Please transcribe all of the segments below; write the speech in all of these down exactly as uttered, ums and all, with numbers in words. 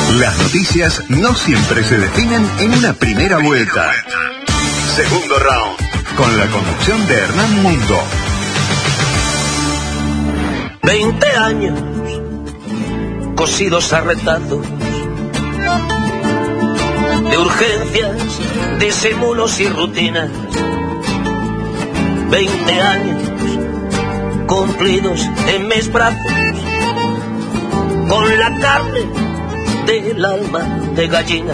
Las noticias no siempre se definen en una primera vuelta. Segundo round, con la conducción de Hernán Mundo. Veinte años cosidos a retazos de urgencias, disimulos y rutinas. Veinte años cumplidos en mis brazos, con la carne del alma de gallina.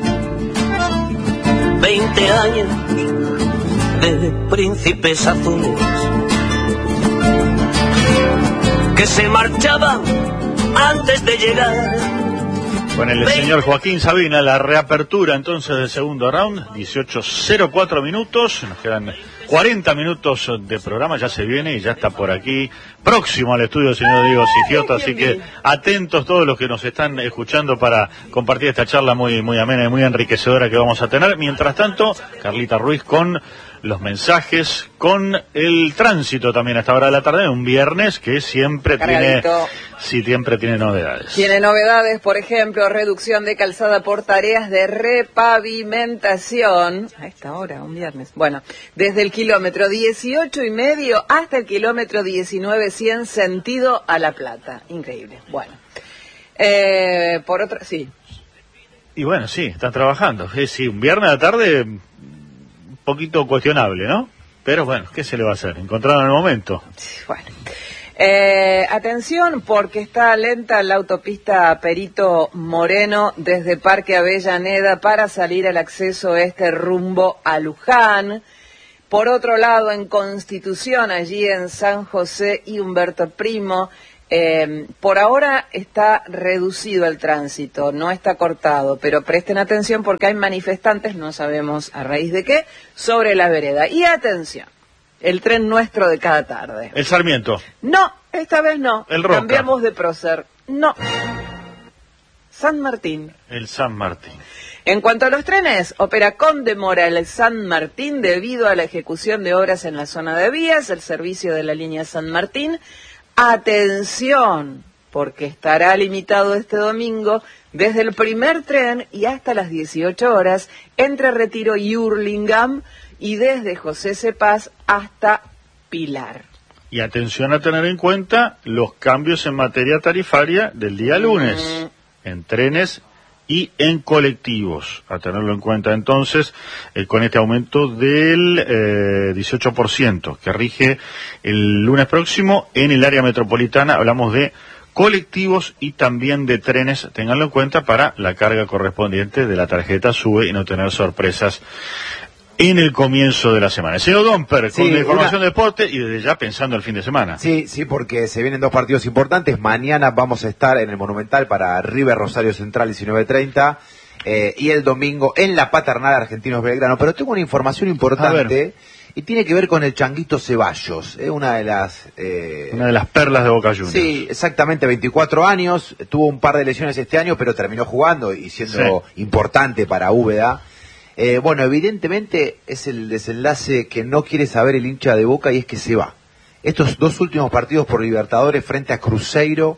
Veinte años de príncipes azules que se marchaban antes de llegar. Con el señor Joaquín Sabina, la reapertura entonces del segundo round, dieciocho cero cuatro minutos, nos quedan cuarenta minutos de programa, ya se viene y ya está por aquí, próximo al estudio el señor Diego Sigioto, así que atentos todos los que nos están escuchando para compartir esta charla muy, muy amena y muy enriquecedora que vamos a tener. Mientras tanto, Carlita Ruiz con los mensajes, con el tránsito también a esta hora de la tarde, un viernes que siempre Cargadito. tiene, sí, siempre tiene novedades. Tiene novedades, por ejemplo, reducción de calzada por tareas de repavimentación, a esta hora, un viernes, bueno, desde el kilómetro dieciocho y medio hasta el kilómetro diecinueve cien sentido a La Plata, increíble, bueno. Eh, por otra, sí. Y bueno, sí, están trabajando, eh, sí, un viernes a la tarde poquito cuestionable, ¿no? Pero bueno, ¿qué se le va a hacer? Encontraron el momento. Bueno. Eh, atención, porque está lenta la autopista Perito Moreno desde Parque Avellaneda para salir al acceso este rumbo a Luján. Por otro lado, en Constitución, allí en San José y Humberto Primo, Eh, por ahora está reducido el tránsito, no está cortado, pero presten atención porque hay manifestantes, no sabemos a raíz de qué, sobre la vereda. Y atención, el tren nuestro de cada tarde. El Sarmiento. No, esta vez no. El Roca. Cambiamos de prócer. No. San Martín. El San Martín. En cuanto a los trenes, opera con demora el San Martín debido a la ejecución de obras en la zona de vías, el servicio de la línea San Martín. Atención, porque estará limitado este domingo desde el primer tren y hasta las dieciocho horas entre Retiro y Hurlingham y desde José Cepaz hasta Pilar. Y atención a tener en cuenta los cambios en materia tarifaria del día lunes, mm. en trenes y en colectivos. A tenerlo en cuenta entonces eh, con este aumento del eh, dieciocho por ciento que rige el lunes próximo en el área metropolitana. Hablamos de colectivos y también de trenes. Ténganlo en cuenta para la carga correspondiente de la tarjeta SUBE y no tener sorpresas en el comienzo de la semana. El señor Domper, con sí, la información una... de deporte y desde ya pensando el fin de semana. Sí, sí, porque se vienen dos partidos importantes. Mañana vamos a estar en el Monumental para River Rosario Central diecinueve treinta eh, y el domingo en la Paternal Argentinos Belgrano. Pero tengo una información importante y tiene que ver con el Changuito Ceballos, eh, una de las... Eh... Una de las perlas de Boca Juniors. Sí, exactamente, veinticuatro años, tuvo un par de lesiones este año, pero terminó jugando y siendo sí. importante para Úbeda. Eh, bueno, evidentemente es el desenlace que no quiere saber el hincha de Boca y es que se va. Estos dos últimos partidos por Libertadores frente a Cruzeiro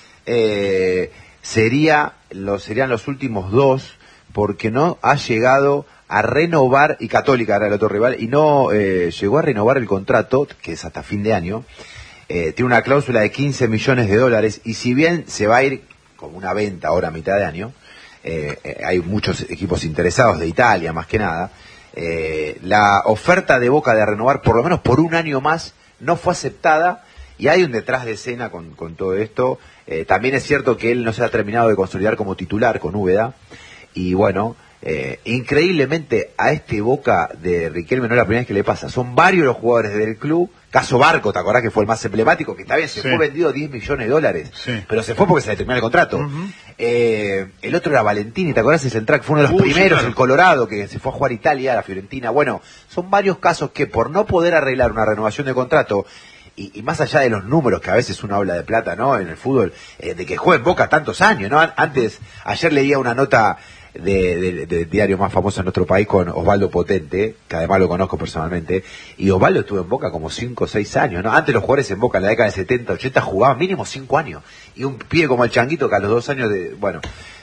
eh, sería, lo, serían los últimos dos porque no ha llegado a renovar, y Católica era el otro rival, y no eh, llegó a renovar el contrato, que es hasta fin de año. Eh, tiene una cláusula de quince millones de dólares y si bien se va a ir con una venta ahora a mitad de año, Eh, eh, hay muchos equipos interesados de Italia más que nada, eh, la oferta de Boca de renovar por lo menos por un año más no fue aceptada y hay un detrás de escena con, con todo esto. Eh, también es cierto que él no se ha terminado de consolidar como titular con Úbeda y bueno, eh, increíblemente a este Boca de Riquelme no es la primera vez que le pasa, son varios los jugadores del club. Caso Barco, ¿te acordás que fue el más emblemático? Que está bien, se sí. fue vendido diez millones de dólares, sí. pero se fue porque se le terminó el contrato. Uh-huh. eh, el otro era Valentini, ¿te acordás? El central fue uno de los uh, primeros, sí, claro. el Colorado, que se fue a jugar a Italia, a la Fiorentina. Bueno, son varios casos que por no poder arreglar una renovación de contrato, y, y más allá de los números, que a veces uno habla de plata, ¿no? En el fútbol, eh, de que juega en Boca tantos años, ¿no? Antes, ayer leía una nota de, de, de diario más famoso en nuestro país con Osvaldo Potente, que además lo conozco personalmente, y Osvaldo estuvo en Boca como cinco o seis años, ¿no? Antes los jugadores en Boca en la década de setenta, ochenta jugaban mínimo cinco años, y un pibe como el Changuito que a los dos años de, bueno,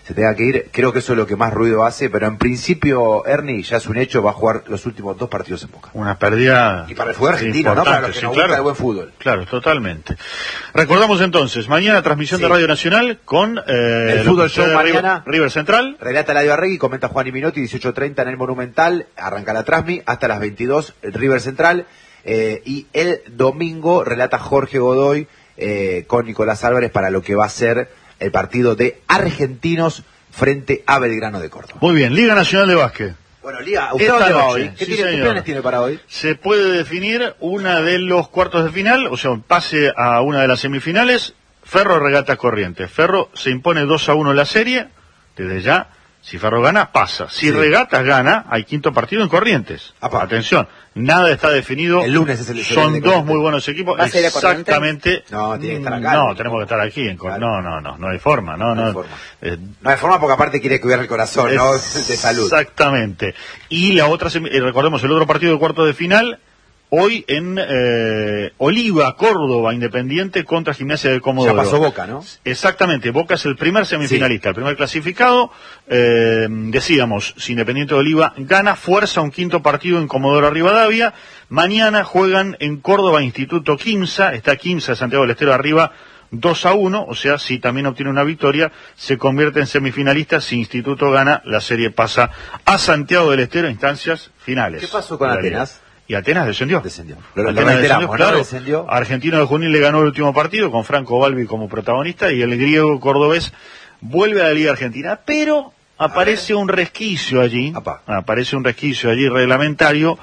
se tenga que ir. Creo que eso es lo que más ruido hace, pero en principio, Ernie, ya es un hecho, va a jugar los últimos dos partidos en Boca. Una pérdida. Y para el fútbol argentino, ¿no? Para los que sí, nos claro, gusta el buen fútbol. Claro, totalmente. Recordamos entonces, mañana transmisión sí. de Radio Nacional con eh, el Fútbol Show mañana. River, River Central. Relata Eladio Arregui, comenta Juan y Minotti, dieciocho treinta en el Monumental, arranca la Trasmi, hasta las veintidós, River Central. Eh, y el domingo relata Jorge Godoy eh, con Nicolás Álvarez para lo que va a ser el partido de Argentinos frente a Belgrano de Córdoba. Muy bien, Liga Nacional de Básquet. Bueno, Liga, ¿usted Esta dónde va noche, hoy? ¿Qué, sí, tiene, ¿Qué planes tiene para hoy? Se puede definir una de los cuartos de final, o sea, un pase a una de las semifinales. Ferro Regata Corrientes. Ferro se impone dos a uno en la serie, desde ya. Si Ferro gana, pasa. Si sí. Regatas gana, hay quinto partido en Corrientes. Apa. Atención, nada está definido. El lunes es el Son dos muy buenos equipos. Exactamente. No, tiene que estar acá. No, tenemos que estar aquí. En Cor... No, no, no, no hay forma. No, no, no hay forma. Eh... No hay forma porque aparte quiere cuidar el corazón, es... ¿no? De salud. Exactamente. Y la otra, recordemos, el otro partido de cuarto de final, hoy en eh, Oliva, Córdoba, Independiente contra Gimnasia de Comodoro. Ya pasó Boca, ¿no? Exactamente, Boca es el primer semifinalista, sí. El primer clasificado. Eh, decíamos, si Independiente de Oliva gana, fuerza un quinto partido en Comodoro Rivadavia. Mañana juegan en Córdoba Instituto Quimsa, está Quimsa, Santiago del Estero arriba, dos a uno, o sea, si también obtiene una victoria, se convierte en semifinalista. Si Instituto gana, la serie pasa a Santiago del Estero, instancias finales. ¿Qué pasó con Atenas? Y Atenas descendió. Descendió. Lo, Atenas lo descendió, claro. ¿No? Descendió. Argentino de Junín le ganó el último partido con Franco Balbi como protagonista y el griego cordobés vuelve a la Liga Argentina, pero aparece un resquicio allí, Apa. aparece un resquicio allí reglamentario.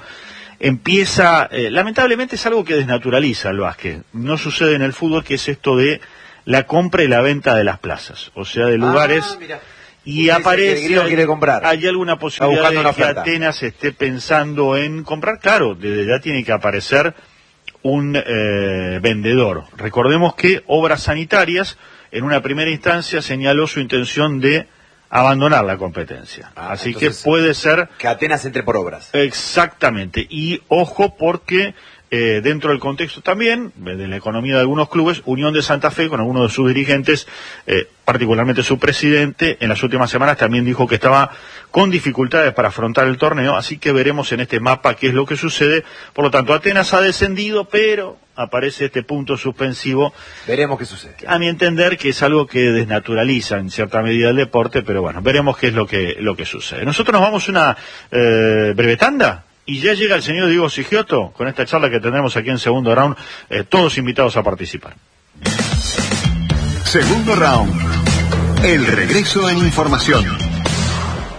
Empieza, eh, lamentablemente es algo que desnaturaliza el básquet. No sucede en el fútbol, que es esto de la compra y la venta de las plazas, o sea, de lugares. Ah, mira. Y aparece, que quiere comprar. ¿Hay alguna posibilidad de que Atenas esté pensando en comprar? Claro, desde ya tiene que aparecer un eh, vendedor. Recordemos que Obras Sanitarias, en una primera instancia, señaló su intención de abandonar la competencia. Ah, Así que puede ser... Que Atenas entre por Obras. Exactamente. Y ojo porque... Eh, dentro del contexto también de la economía de algunos clubes, Unión de Santa Fe, con algunos de sus dirigentes, eh, particularmente su presidente, en las últimas semanas también dijo que estaba con dificultades para afrontar el torneo, así que veremos en este mapa qué es lo que sucede. Por lo tanto, Atenas ha descendido, pero aparece este punto suspensivo. Veremos qué sucede. A mi entender que es algo que desnaturaliza en cierta medida el deporte, pero bueno, veremos qué es lo que, lo que sucede. Nosotros nos vamos a una eh, breve tanda. Y ya llega el señor Diego Sigioto con esta charla que tendremos aquí en Segundo Round, eh, todos invitados a participar. Segundo Round, el regreso en información.